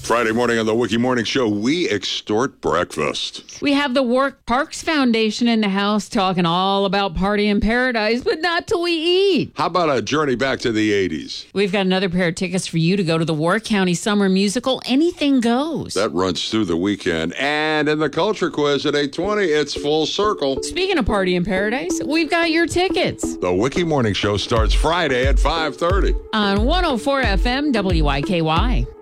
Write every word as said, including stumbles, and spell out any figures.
Friday morning on the Wiki Morning Show, we extort breakfast. We have the Work Parks Foundation in the house talking all about Party in Paradise, but not till we eat. How about a journey back to the eighties? We've got another pair of tickets for you to go to the Warwick County Summer Musical, Anything Goes. That runs through the weekend. And in the Culture Quiz at eight twenty, it's full circle. Speaking of Party in Paradise, we've got your tickets. The Wiki Morning Show starts Friday at five thirty. On one oh four F M W I K Y.